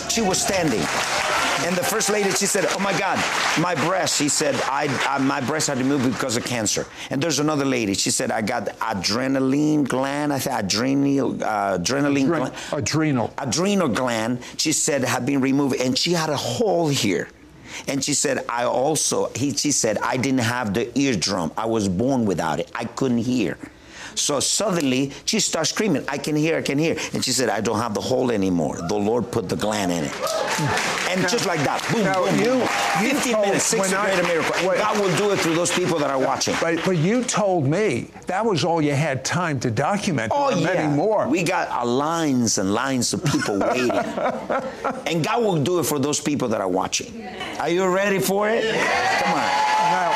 She was standing. And the first lady, she said, oh my God, my breast. She said, my breast had to move because of cancer. And there's another lady. She said, I got adrenaline gland. I said adrenal gland. She said, had been removed. And she had a hole here. And she said, she said, I didn't have the eardrum. I was born without it. I couldn't hear. So suddenly, she starts screaming, I can hear. And she said, I don't have the hole anymore. The Lord put the gland in it. And just like that, boom, boom, 15 minutes, 6 greater miracle. God will do it through those people that are watching. But you told me that was all you had time to document. Oh, yeah. Many more. We got lines and lines of people waiting. And God will do it for those people that are watching. Are you ready for it? Come on. Now,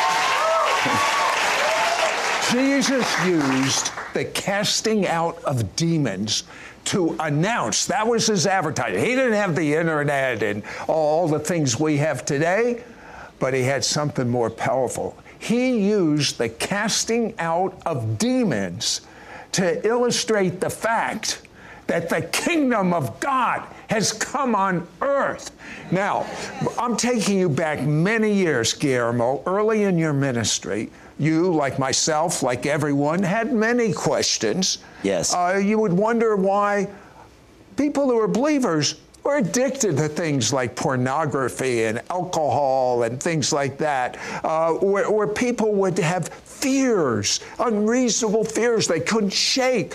Jesus used the casting out of demons to announce. That was his advertising. He didn't have the internet and all the things we have today, but he had something more powerful. He used the casting out of demons to illustrate the fact that the kingdom of God has come on earth. Now, I'm taking you back many years, Guillermo, early in your ministry. You, like myself, like everyone, had many questions. Yes. You would wonder why people who are believers were addicted to things like pornography and alcohol and things like that, where people would have fears, unreasonable fears they couldn't shake.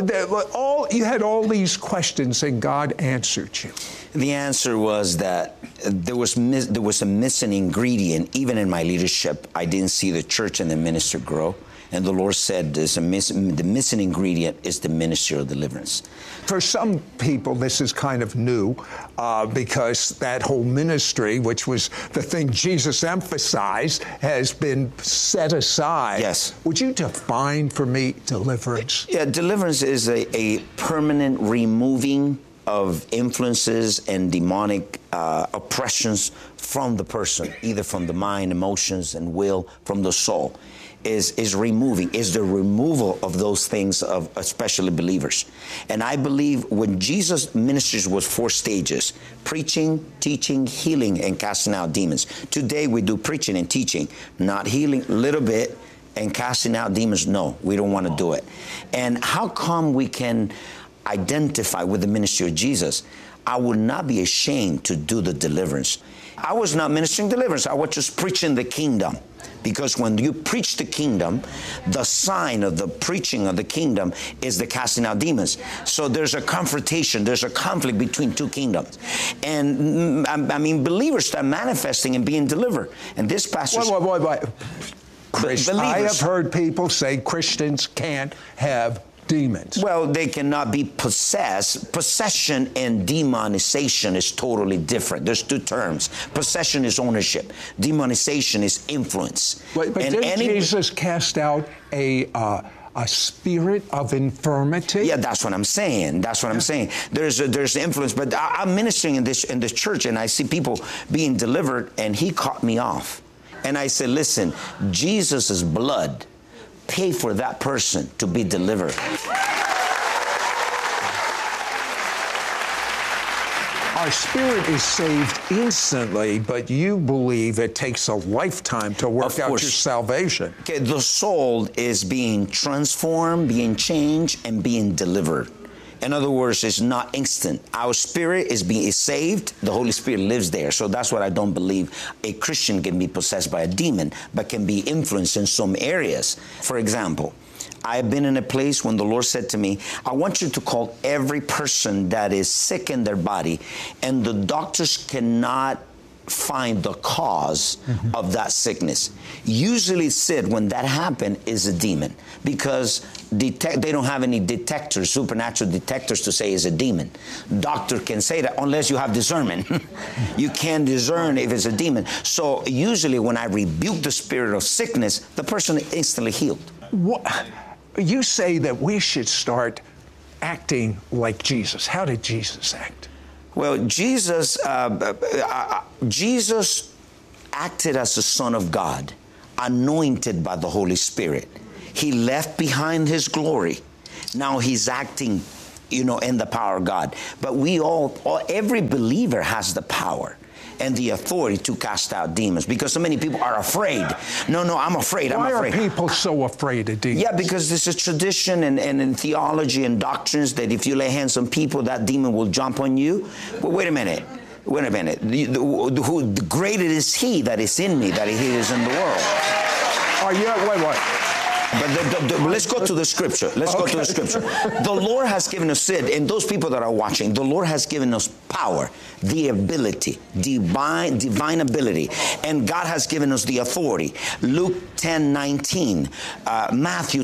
You had all these questions, and God answered you. The answer was that there was a missing ingredient. Even in my leadership, I didn't see the church and the minister grow. And the Lord said the missing ingredient is the ministry of deliverance. For some people, this is kind of new because that whole ministry, which was the thing Jesus emphasized, has been set aside. Yes. Would you define for me deliverance? Yeah, deliverance is a permanent removing of influences and demonic oppressions from the person, either from the mind, emotions, and will, from the soul. Is the removal of those things of especially believers. And I believe when Jesus' ministry was 4 stages: preaching, teaching, healing, and casting out demons. Today we do preaching and teaching, not healing, a little bit, and casting out demons. No, we don't want to do it. And how come we can identify with the ministry of Jesus? I would not be ashamed to do the deliverance. I was not ministering deliverance. I was just preaching the kingdom. Because when you preach the kingdom, the sign of the preaching of the kingdom is the casting out demons. So there's a confrontation, there's a conflict between 2 kingdoms. And I mean, believers start manifesting and being delivered. And this pastor... I have heard people say Christians can't have demons. Well, they cannot be possessed. Possession and demonization is totally different. There's 2 terms. Possession is ownership. Demonization is influence. But didn't Jesus cast out a spirit of infirmity? Yeah, that's what I'm saying. That's what I'm saying. There's influence. But I'm ministering in this church, and I see people being delivered, and he caught me off. And I said, listen, Jesus' blood pay for that person to be delivered. Our spirit is saved instantly, but you believe it takes a lifetime to work out your salvation. Okay, the soul is being transformed, being changed, and being delivered. In other words, it's not instant. Our spirit is saved. The Holy Spirit lives there. So that's what I don't believe. A Christian can be possessed by a demon, but can be influenced in some areas. For example, I've been in a place when the Lord said to me, I want you to call every person that is sick in their body, and the doctors cannot find the cause of that sickness. Usually, Sid, when that happened, is a demon, because they don't have any detectors, supernatural detectors, to say it's a demon. Doctor can say that unless you have discernment. You can't discern if it's a demon. So usually when I rebuke the spirit of sickness, the person is instantly healed. What? You say that we should start acting like Jesus. How did Jesus act? Well, Jesus acted as the Son of God, anointed by the Holy Spirit. He left behind his glory. Now he's acting in the power of God. But every believer has the power and the authority to cast out demons, because so many people are afraid. No, I'm afraid. Why I'm afraid. Are people so afraid of demons? Yeah, because there's a tradition and in theology and doctrines that if you lay hands on people, that demon will jump on you. Well, wait a minute. The greater is he that is in me than he is in the world. Wait. But let's go to the scripture. Go to the scripture. The Lord has given us, and those people that are watching, the Lord has given us power, the ability, divine ability, and God has given us the authority. Luke 10:19, Matthew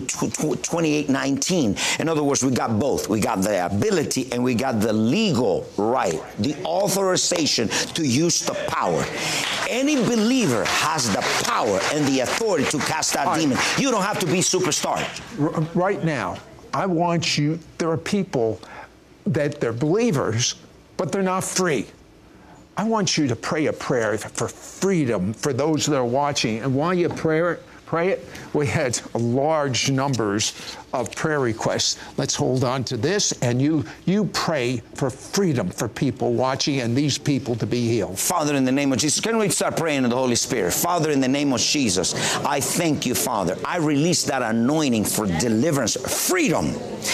28:19. In other words, we got both. We got the ability and we got the legal right, the authorization to use the power. Any believer has the power and the authority to cast out demons. You don't have to be superstar. Right now, I want you, there are people that they're believers, but they're not free. I want you to pray a prayer for freedom for those that are watching. And while you pray it, we had large numbers of prayer requests. Let's hold on to this, and you pray for freedom for people watching and these people to be healed. Father, in the name of Jesus, can we start praying in the Holy Spirit? Father, in the name of Jesus, I thank you, Father. I release that anointing for deliverance, freedom,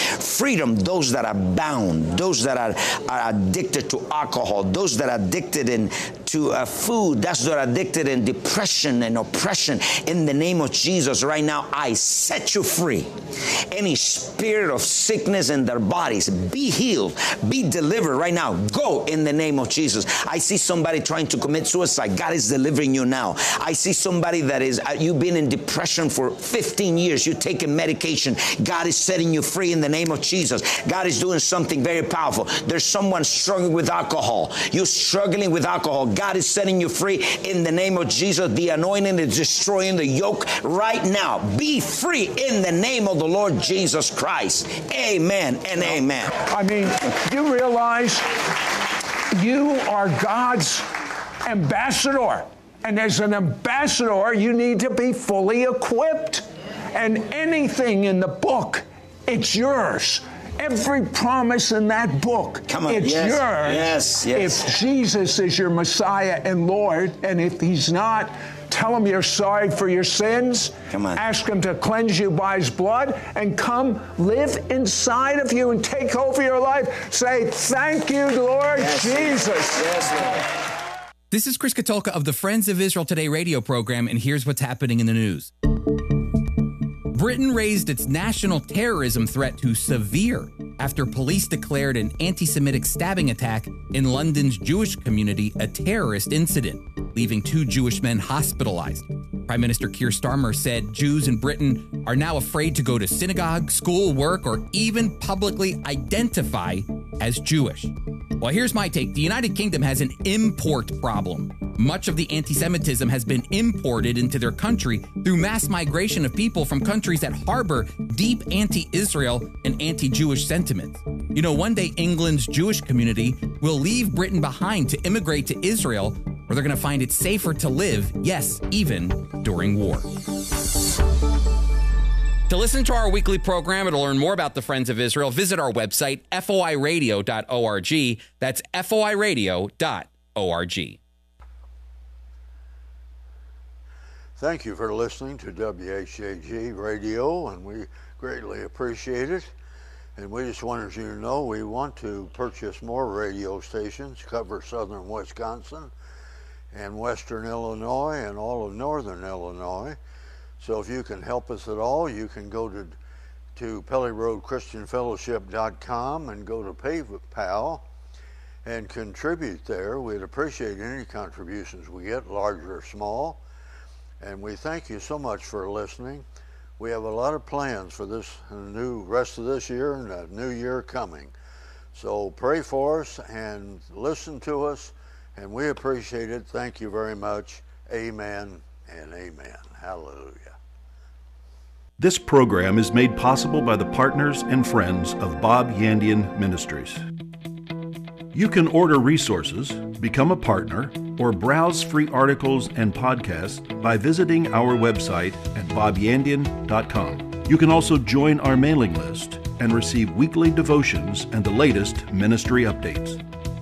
those that are bound, those that are addicted to alcohol, those that are addicted to food, those that are addicted in depression and oppression. In the name of Jesus, right now, I set you free. Any spirit of sickness in their bodies, be healed, be delivered right now. Go in the name of Jesus. I see somebody trying to commit suicide. God is delivering you now. I see somebody that is, you've been in depression for 15 years. You're taking medication. God is setting you free in the name of Jesus. God is doing something very powerful. There's someone struggling with alcohol. You're struggling with alcohol. God is setting you free in the name of Jesus. The anointing is destroying the yoke right now. Be free in the name of the Lord Jesus Christ. Amen and amen. I mean, you realize you are God's ambassador. And as an ambassador, you need to be fully equipped. And anything in the book, it's yours. Every promise in that book, it's yours. Yes. If Jesus is your Messiah and Lord, and if he's not, tell him you're sorry for your sins. Come on. Ask him to cleanse you by his blood and come live inside of you and take over your life. Say, thank you, Lord Jesus. Yes, Lord. This is Chris Katulka of the Friends of Israel Today radio program, and here's what's happening in the news. Britain raised its national terrorism threat to severe after police declared an anti-Semitic stabbing attack in London's Jewish community a terrorist incident, leaving 2 Jewish men hospitalized. Prime Minister Keir Starmer said Jews in Britain are now afraid to go to synagogue, school, work, or even publicly identify as Jewish. Well, here's my take. The United Kingdom has an import problem. Much of the anti-Semitism has been imported into their country through mass migration of people from countries that harbor deep anti-Israel and anti-Jewish sentiments. You know, one day England's Jewish community will leave Britain behind to immigrate to Israel, where they're going to find it safer to live, yes, even during war. To listen to our weekly program and to learn more about the Friends of Israel, visit our website, foiradio.org. That's foiradio.org. Thank you for listening to WHAG Radio, and we greatly appreciate it. And we just wanted you to know we want to purchase more radio stations, cover southern Wisconsin and western Illinois and all of northern Illinois. So if you can help us at all, you can go to PellyRoadChristianFellowship.com and go to PayPal and contribute there. We'd appreciate any contributions we get, large or small. And we thank you so much for listening. We have a lot of plans for this new rest of this year and a new year coming. So pray for us and listen to us, and we appreciate it. Thank you very much. Amen and amen. Hallelujah. This program is made possible by the partners and friends of Bob Yandian Ministries. You can order resources, become a partner, or browse free articles and podcasts by visiting our website at bobyandian.com. You can also join our mailing list and receive weekly devotions and the latest ministry updates.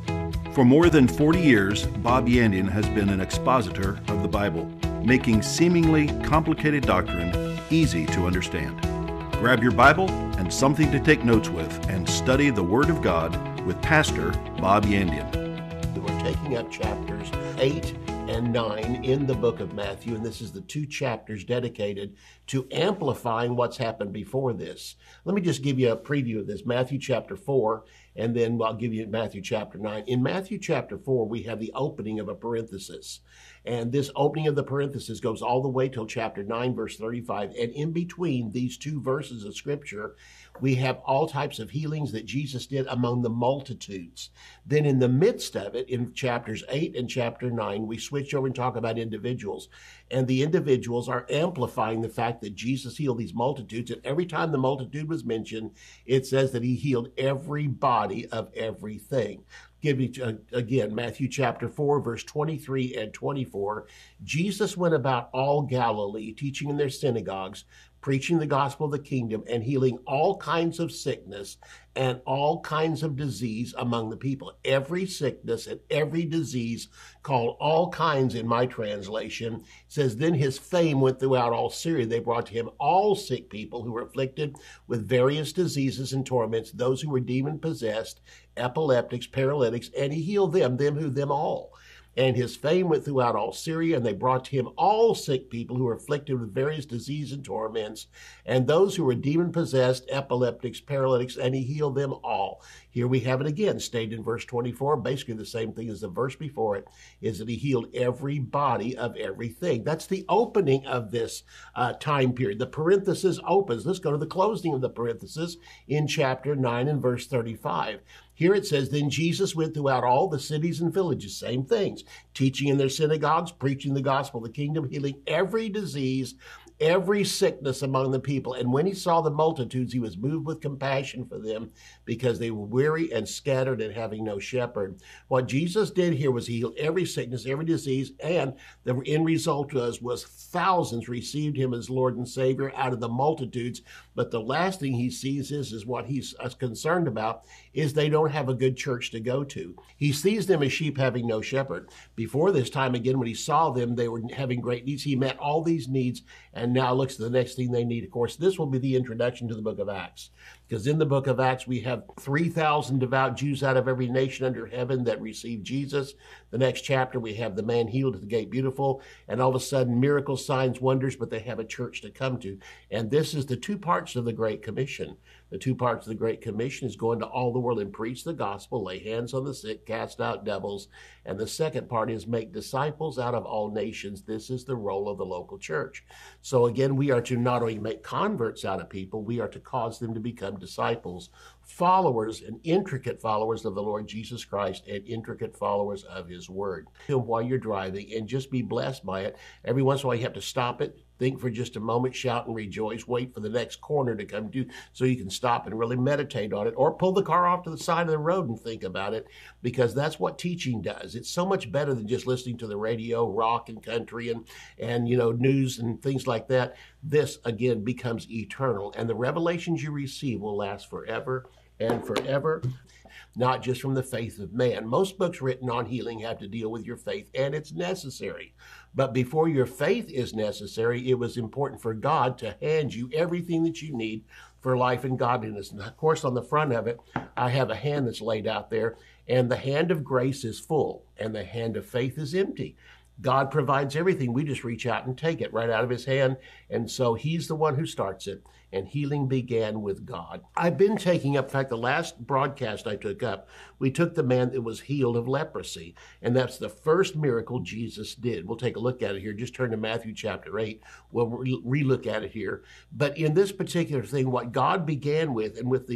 For more than 40 years, Bob Yandian has been an expositor of the Bible, making seemingly complicated doctrine easy to understand. Grab your Bible and something to take notes with and study the Word of God with Pastor Bob Yandian. We're taking up chapters 8 and 9 in the book of Matthew, and this is the 2 chapters dedicated to amplifying what's happened before this. Let me just give you a preview of this. Matthew chapter 4, and then I'll give you Matthew chapter 9. In Matthew chapter 4, we have the opening of a parenthesis. And this opening of the parenthesis goes all the way till chapter 9, verse 35. And in between these 2 verses of Scripture, we have all types of healings that Jesus did among the multitudes. Then in the midst of it, in chapters 8 and chapter 9, we switch over and talk about individuals. And the individuals are amplifying the fact that Jesus healed these multitudes. And every time the multitude was mentioned, it says that he healed everybody of everything. Give me again, Matthew chapter 4, verse 23 and 24. Jesus went about all Galilee, teaching in their synagogues, preaching the gospel of the kingdom, and healing all kinds of sickness and all kinds of disease among the people. Every sickness and every disease, called all kinds in my translation, says, then his fame went throughout all Syria. They brought to him all sick people who were afflicted with various diseases and torments, those who were demon-possessed, epileptics, paralytics, and he healed them all. And his fame went throughout all Syria, and they brought to him all sick people who were afflicted with various diseases and torments, and those who were demon-possessed, epileptics, paralytics, and he healed them all. Here we have it again, stated in verse 24, basically the same thing as the verse before it, is that he healed everybody of everything. That's the opening of this time period. The parenthesis opens. Let's go to the closing of the parenthesis in chapter 9 and verse 35. Here it says, then Jesus went throughout all the cities and villages, same things, teaching in their synagogues, preaching the gospel of the kingdom, healing every disease, every sickness among the people. And when he saw the multitudes, he was moved with compassion for them because they were weary and scattered and having no shepherd. What Jesus did here was he healed every sickness, every disease, and the end result was thousands received him as Lord and Savior out of the multitudes. But the last thing he sees is what he's concerned about is they don't have a good church to go to. He sees them as sheep having no shepherd. Before this time, again, when he saw them, they were having great needs. He met all these needs, and now looks at the next thing they need. Of course, this will be the introduction to the book of Acts, because in the book of Acts, we have 3,000 devout Jews out of every nation under heaven that received Jesus. The next chapter, we have the man healed at the gate beautiful, and all of a sudden, miracles, signs, wonders, but they have a church to come to. And this is the 2 parts of the Great Commission. The 2 parts of the Great Commission is going to all the world and preach the gospel, lay hands on the sick, cast out devils. And the second part is make disciples out of all nations. This is the role of the local church. So again, we are to not only make converts out of people, we are to cause them to become disciples, followers and intricate followers of the Lord Jesus Christ and intricate followers of his word. While you're driving, and just be blessed by it. Every once in a while you have to stop it, think for just a moment, shout and rejoice, wait for the next corner to come to so you can stop and really meditate on it, or pull the car off to the side of the road and think about it, because that's what teaching does. It's so much better than just listening to the radio, rock and country and news and things like that. This, again, becomes eternal, and the revelations you receive will last forever and forever, not just from the faith of man. Most books written on healing have to deal with your faith, and it's necessary. But before your faith is necessary, it was important for God to hand you everything that you need for life and godliness. And of course, on the front of it, I have a hand that's laid out there, and the hand of grace is full, and the hand of faith is empty. God provides everything. We just reach out and take it right out of his hand. And so he's the one who starts it. And healing began with God. I've been taking up, in fact, the last broadcast I took up, we took the man that was healed of leprosy. And that's the first miracle Jesus did. We'll take a look at it here. Just turn to Matthew chapter 8. We'll re-look at it here. But in this particular thing, what God began with, and with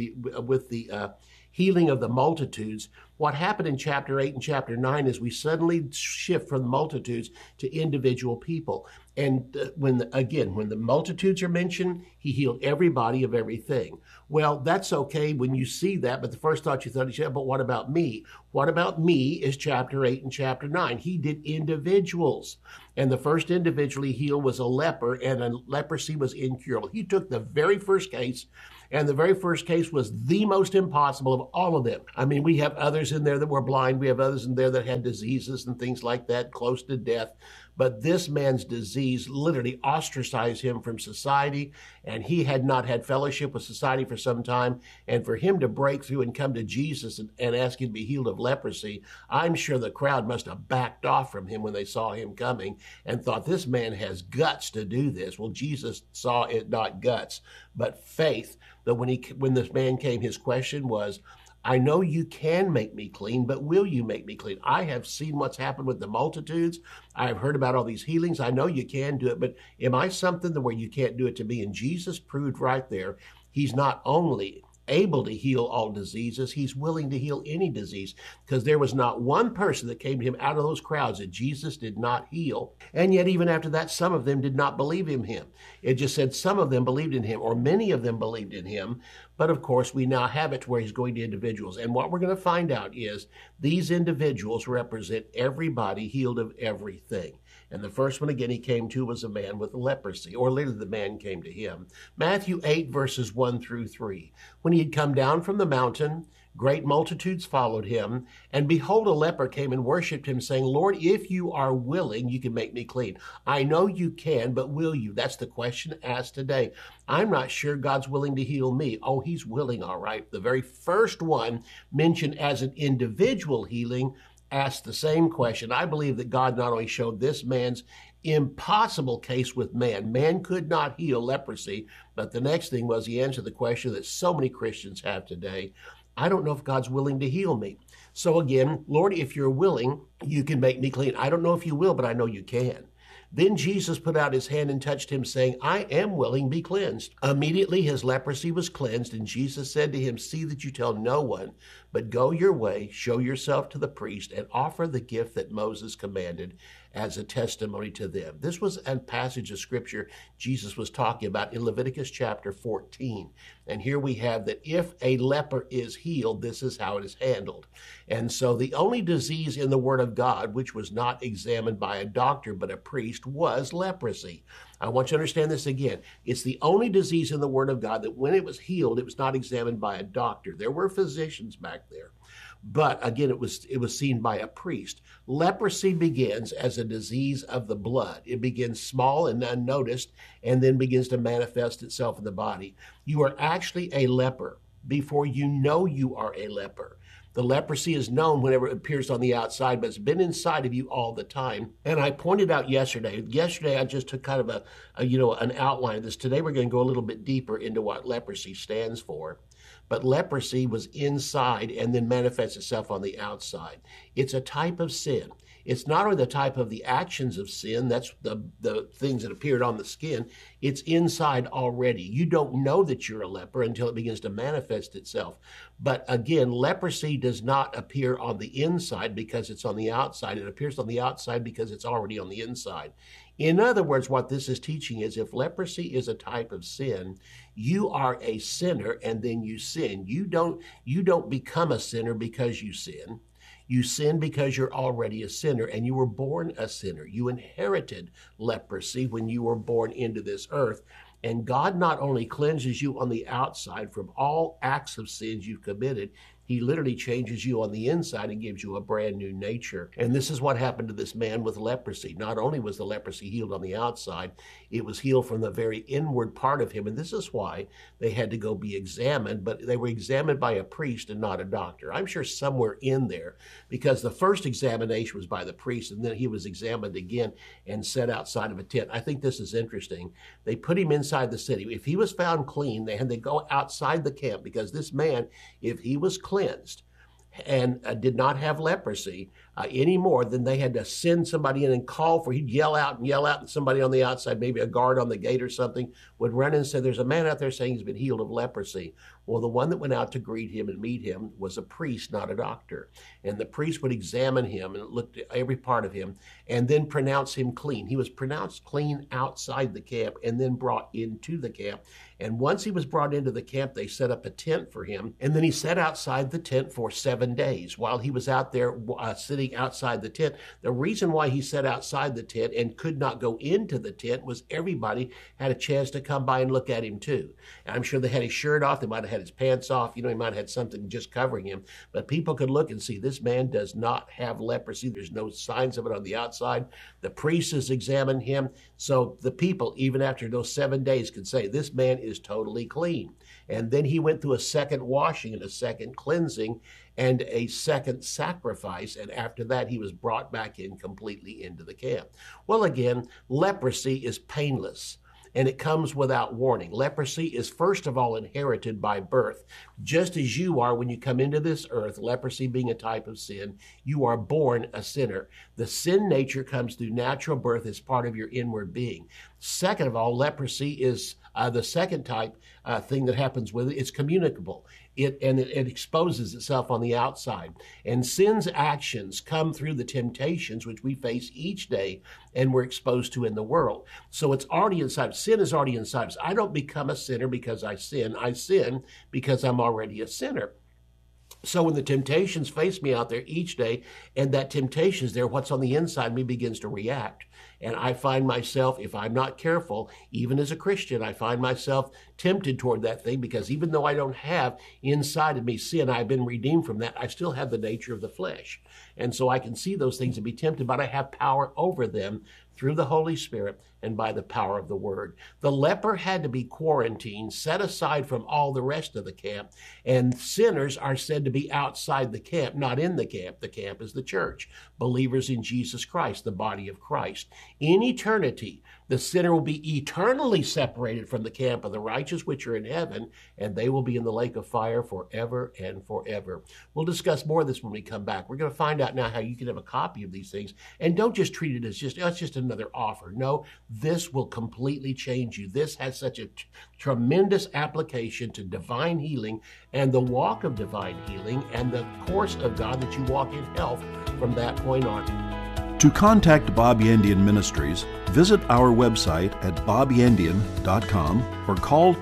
the healing of the multitudes, what happened in chapter 8 and chapter 9 is we suddenly shift from the multitudes to individual people. And when the multitudes are mentioned, he healed everybody of everything. Well, that's okay when you see that, but the first thought you thought, yeah, but what about me? What about me is chapter 8 and chapter 9. He did individuals. And the first individual he healed was a leper, and leprosy was incurable. He took the very first case And the very first case was the most impossible of all of them. I mean, we have others in there that were blind. We have others in there that had diseases and things like that, close to death. But this man's disease literally ostracized him from society, and he had not had fellowship with society for some time. And for him to break through and come to Jesus and ask him to be healed of leprosy, I'm sure the crowd must have backed off from him when they saw him coming and thought, this man has guts to do this. Well, Jesus saw it not guts, but faith. That when this man came, his question was, I know you can make me clean, but will you make me clean? I have seen what's happened with the multitudes. I have heard about all these healings. I know you can do it, but am I something where you can't do it to me? And Jesus proved right there, he's not only able to heal all diseases, he's willing to heal any disease, because there was not one person that came to him out of those crowds that Jesus did not heal. And yet even after that, some of them did not believe in him. It just said some of them believed in him, or many of them believed in him. But of course, we now have it to where he's going to individuals. And what we're going to find out is these individuals represent everybody healed of everything. And the first one, again, he came to was a man with leprosy, or literally the man came to him. Matthew 8, verses 1 through 3. When he had come down from the mountain, great multitudes followed him. And behold, a leper came and worshipped him, saying, Lord, if you are willing, you can make me clean. I know you can, but will you? That's the question asked today. I'm not sure God's willing to heal me. Oh, he's willing, all right. The very first one mentioned as an individual healing asked the same question. I believe that God not only showed this man's impossible case with man. Man could not heal leprosy, but the next thing was he answered the question that so many Christians have today. I don't know if God's willing to heal me. So again, Lord, if you're willing, you can make me clean. I don't know if you will, but I know you can. Then Jesus put out his hand and touched him, saying, I am willing, be cleansed. Immediately his leprosy was cleansed, and Jesus said to him, see that you tell no one, but go your way, show yourself to the priest, and offer the gift that Moses commanded as a testimony to them. This was a passage of scripture Jesus was talking about in Leviticus chapter 14. And here we have that if a leper is healed, this is how it is handled. And so the only disease in the Word of God, which was not examined by a doctor but a priest, was leprosy. I want you to understand this again. It's the only disease in the Word of God that when it was healed, it was not examined by a doctor. There were physicians back there. But again, it was seen by a priest. Leprosy begins as a disease of the blood. It begins small and unnoticed and then begins to manifest itself in the body. You are actually a leper before you know you are a leper. The leprosy is known whenever it appears on the outside, but it's been inside of you all the time. And I pointed out yesterday I just took kind of an outline of this. Today we're going to go a little bit deeper into what leprosy stands for. But leprosy was inside and then manifests itself on the outside. It's a type of sin. It's not only the type of the actions of sin, that's the things that appeared on the skin, it's inside already. You don't know that you're a leper until it begins to manifest itself. But again, leprosy does not appear on the inside because it's on the outside. It appears on the outside because it's already on the inside. In other words, what this is teaching is if leprosy is a type of sin, you are a sinner and then you sin. You don't become a sinner because you sin. You sin because you're already a sinner and you were born a sinner. You inherited leprosy when you were born into this earth. And God not only cleanses you on the outside from all acts of sins you've committed, he literally changes you on the inside and gives you a brand new nature. And this is what happened to this man with leprosy. Not only was the leprosy healed on the outside, it was healed from the very inward part of him. And this is why they had to go be examined, but they were examined by a priest and not a doctor. I'm sure somewhere in there, because the first examination was by the priest, and then he was examined again and set outside of a tent. I think this is interesting. They put him inside the city. If he was found clean, they had to go outside the camp, because this man, if he was cleansed and did not have leprosy anymore, then they had to send somebody in and call for, he'd yell out, and somebody on the outside, maybe a guard on the gate or something, would run in and say, there's a man out there saying he's been healed of leprosy. Well, the one that went out to greet him and meet him was a priest, not a doctor. And the priest would examine him and look at every part of him and then pronounce him clean. He was pronounced clean outside the camp and then brought into the camp. And once he was brought into the camp, they set up a tent for him. And then he sat outside the tent for 7 7 days while he was out there sitting outside the tent. The reason why he sat outside the tent and could not go into the tent was everybody had a chance to come by and look at him too. And I'm sure they had his shirt off. They might have had his pants off. He might have had something just covering him. But people could look and see this man does not have leprosy. There's no signs of it on the outside. The priest has examined him. So the people, even after those 7 days, could say this man is totally clean. And then he went through a second washing and a second cleansing and a second sacrifice. And after that, he was brought back in completely into the camp. Well, again, leprosy is painless, and it comes without warning. Leprosy is first of all inherited by birth. Just as you are when you come into this earth, leprosy being a type of sin, you are born a sinner. The sin nature comes through natural birth as part of your inward being. Second of all, leprosy is the second type thing that happens with it. It's communicable. It exposes itself on the outside. And sin's actions come through the temptations which we face each day and we're exposed to in the world. So it's already inside. Sin is already inside us. I don't become a sinner because I sin. I sin because I'm already a sinner. So when the temptations face me out there each day, and that temptation is there, what's on the inside of me begins to react. And I find myself, if I'm not careful, even as a Christian, I find myself tempted toward that thing, because even though I don't have inside of me sin, I've been redeemed from that, I still have the nature of the flesh. And so I can see those things and be tempted, but I have power over them through the Holy Spirit and by the power of the Word. The leper had to be quarantined, set aside from all the rest of the camp, and sinners are said to be outside the camp, not in the camp. The camp is the church, believers in Jesus Christ, the body of Christ. In eternity, the sinner will be eternally separated from the camp of the righteous, which are in heaven, and they will be in the lake of fire forever and forever. We'll discuss more of this when we come back. We're going to find out now how you can have a copy of these things, and don't just treat it as it's just another offer. No, this will completely change you. This has such a tremendous application to divine healing and the walk of divine healing and the course of God, that you walk in health from that point on. To contact Bob Yandian Ministries, visit our website at bobyandian.com or call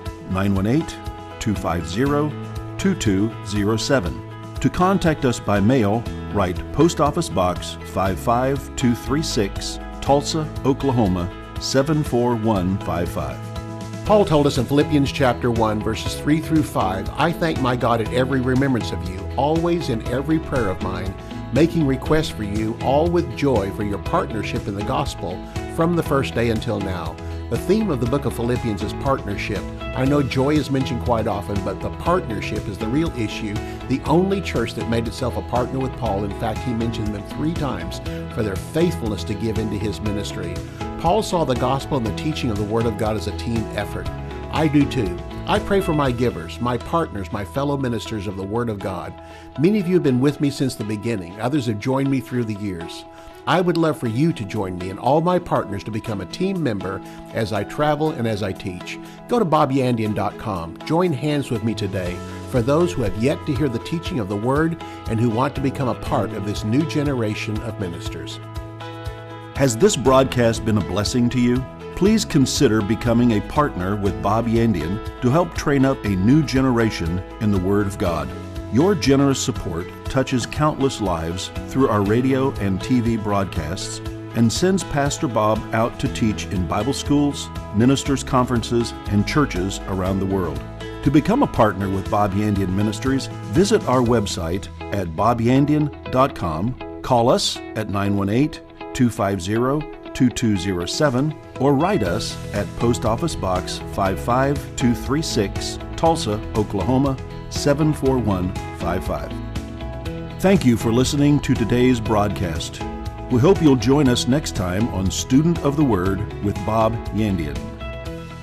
918-250-2207. To contact us by mail, write Post Office Box 55236, Tulsa, Oklahoma 74155. Paul told us in Philippians chapter 1, verses 3 through 5, I thank my God at every remembrance of you, always in every prayer of mine, making requests for you, all with joy for your partnership in the gospel from the first day until now. The theme of the book of Philippians is partnership. I know joy is mentioned quite often, but the partnership is the real issue. The only church that made itself a partner with Paul, in fact, he mentioned them 3 times for their faithfulness to give into his ministry. Paul saw the gospel and the teaching of the Word of God as a team effort. I do too. I pray for my givers, my partners, my fellow ministers of the Word of God. Many of you have been with me since the beginning. Others have joined me through the years. I would love for you to join me and all my partners to become a team member as I travel and as I teach. Go to bobyandian.com. Join hands with me today for those who have yet to hear the teaching of the Word and who want to become a part of this new generation of ministers. Has this broadcast been a blessing to you? Please consider becoming a partner with Bob Yandian to help train up a new generation in the Word of God. Your generous support touches countless lives through our radio and TV broadcasts and sends Pastor Bob out to teach in Bible schools, ministers' conferences, and churches around the world. To become a partner with Bob Yandian Ministries, visit our website at bobyandian.com, call us at 918-250-2207, or write us at Post Office Box 55236, Tulsa, Oklahoma 74155. Thank you for listening to today's broadcast. We hope you'll join us next time on Student of the Word with Bob Yandian.